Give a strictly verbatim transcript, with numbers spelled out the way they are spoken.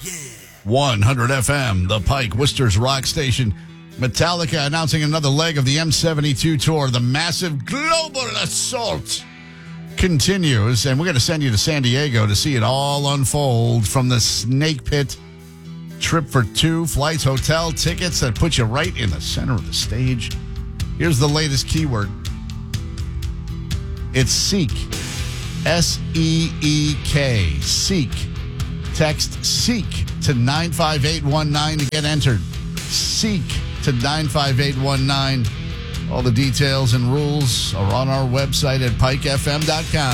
one hundred F M, the Pike, Worcester's rock station. Metallica announcing another leg of the M seventy-two tour. The massive global assault continues, and we're going to send you to San Diego to see it all unfold from the Snake Pit. Trip for two, flights, hotel, tickets that put you right in the center of the stage. Here's the latest keyword. It's Seek. S E E K. Seek. Text Seek to nine five eight one nine to get entered. Seek to nine five eight one nine. All the details and rules are on our website at pike f m dot com.